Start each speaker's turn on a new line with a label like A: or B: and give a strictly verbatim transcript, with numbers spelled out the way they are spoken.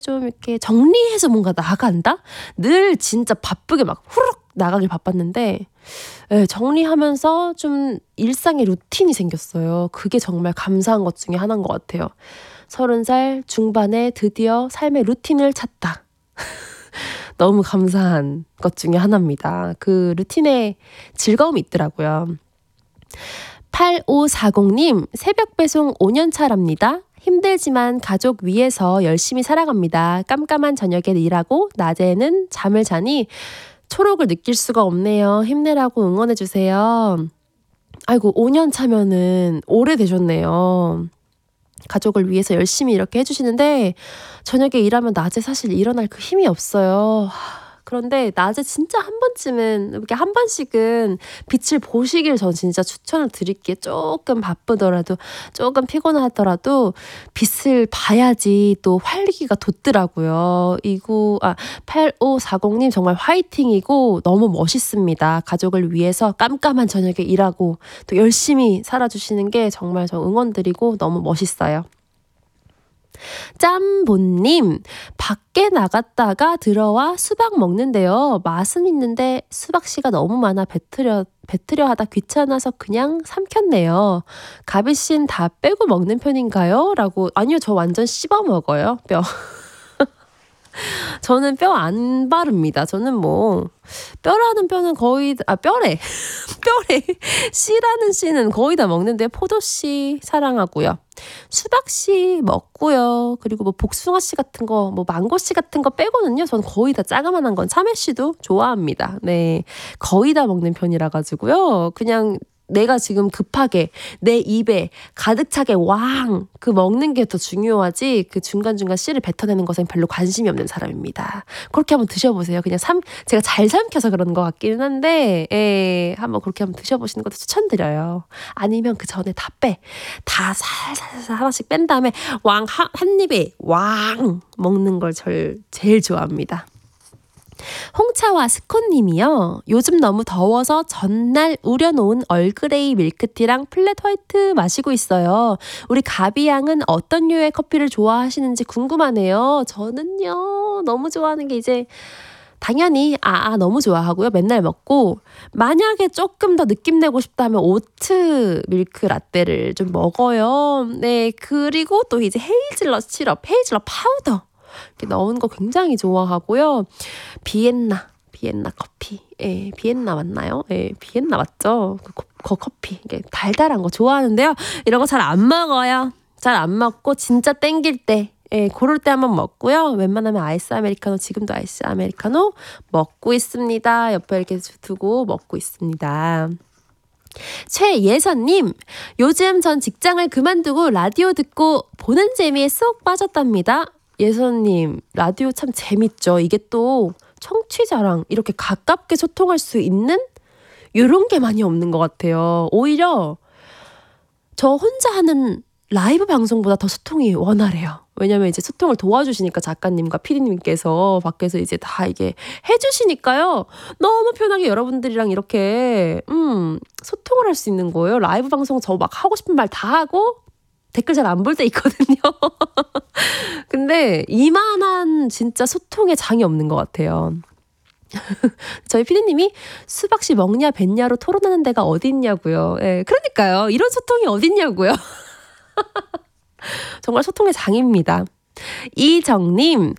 A: 좀 이렇게 정리해서 뭔가 나간다? 늘 진짜 바쁘게 막 후루룩 나가길 바빴는데 예, 정리하면서 좀 일상의 루틴이 생겼어요. 그게 정말 감사한 것 중에 하나인 것 같아요. 서른 살 중반에 드디어 삶의 루틴을 찾다. 너무 감사한 것 중에 하나입니다. 그 루틴에 즐거움이 있더라고요. 팔오사공님, 새벽 배송 오 년 차랍니다. 힘들지만 가족 위해서 열심히 살아갑니다. 깜깜한 저녁에 일하고 낮에는 잠을 자니 초록을 느낄 수가 없네요. 힘내라고 응원해주세요. 아이고, 오 년 차면은 오래되셨네요. 가족을 위해서 열심히 이렇게 해주시는데 저녁에 일하면 낮에 사실 일어날 그 힘이 없어요. 그런데 낮에 진짜 한 번쯤은 이렇게 한 번씩은 빛을 보시길 전 진짜 추천을 드릴게요. 조금 바쁘더라도 조금 피곤하더라도 빛을 봐야지 또 활기가 돋더라고요. 이구 아 팔오사공님 정말 화이팅이고 너무 멋있습니다. 가족을 위해서 깜깜한 저녁에 일하고 또 열심히 살아주시는 게 정말 저 응원드리고 너무 멋있어요. 짬보님, 밖에 나갔다가 들어와 수박 먹는데요. 맛은 있는데 수박씨가 너무 많아 뱉으려, 뱉으려 하다 귀찮아서 그냥 삼켰네요. 가비씨는 다 빼고 먹는 편인가요? 라고. 아니요, 저 완전 씹어 먹어요, 뼈. 저는 뼈 안 바릅니다. 저는 뭐 뼈라는 뼈는 거의 아 뼈래 뼈래 씨라는 씨는 거의 다 먹는데 포도씨 사랑하고요. 수박씨 먹고요. 그리고 뭐 복숭아씨 같은 거, 뭐 망고씨 같은 거 빼고는요. 저는 거의 다 자그만한 건 참외씨도 좋아합니다. 네, 거의 다 먹는 편이라 가지고요. 그냥 내가 지금 급하게 내 입에 가득 차게 왕 그 먹는 게 더 중요하지 그 중간중간 씨를 뱉어내는 것엔 별로 관심이 없는 사람입니다. 그렇게 한번 드셔보세요. 그냥 삼 제가 잘 삼켜서 그런 것 같기는 한데 예, 한번 그렇게 한번 드셔보시는 것도 추천드려요. 아니면 그 전에 다 빼. 다 살살살 하나씩 뺀 다음에 왕 한 입에 왕 먹는 걸 절 제일 좋아합니다. 홍차와 스콘님이요. 요즘 너무 더워서 전날 우려놓은 얼그레이 밀크티랑 플랫 화이트 마시고 있어요. 우리 가비양은 어떤 류의 커피를 좋아하시는지 궁금하네요. 저는요 너무 좋아하는 게 이제 당연히 아, 아 너무 좋아하고요. 맨날 먹고 만약에 조금 더 느낌 내고 싶다면 오트 밀크 라떼를 좀 먹어요. 네, 그리고 또 이제 헤이즐넛 시럽, 헤이즐넛 파우더 이렇게 넣은 거 굉장히 좋아하고요. 비엔나, 비엔나 커피. 예, 비엔나 맞나요? 예, 비엔나 맞죠? 그, 그 커피. 이게 달달한 거 좋아하는데요. 이런 거 잘 안 먹어요. 잘 안 먹고 진짜 땡길 때, 예, 그럴 때 한번 먹고요. 웬만하면 아이스 아메리카노, 지금도 아이스 아메리카노 먹고 있습니다. 옆에 이렇게 두고 먹고 있습니다. 최예선님, 요즘 전 직장을 그만두고 라디오 듣고 보는 재미에 쏙 빠졌답니다. 예선님, 라디오 참 재밌죠. 이게 또 청취자랑 이렇게 가깝게 소통할 수 있는 이런 게 많이 없는 것 같아요. 오히려 저 혼자 하는 라이브 방송보다 더 소통이 원활해요. 왜냐면 이제 소통을 도와주시니까 작가님과 피디님께서 밖에서 이제 다 이게 해주시니까요. 너무 편하게 여러분들이랑 이렇게 음 소통을 할 수 있는 거예요. 라이브 방송 저 막 하고 싶은 말 다 하고 댓글 잘 안 볼 때 있거든요. 근데 이만한 진짜 소통의 장이 없는 것 같아요. 저희 피디님이 수박씨 먹냐 뱉냐로 토론하는 데가 어디 있냐고요. 예, 그러니까요. 이런 소통이 어디 있냐고요. 정말 소통의 장입니다. 이정님,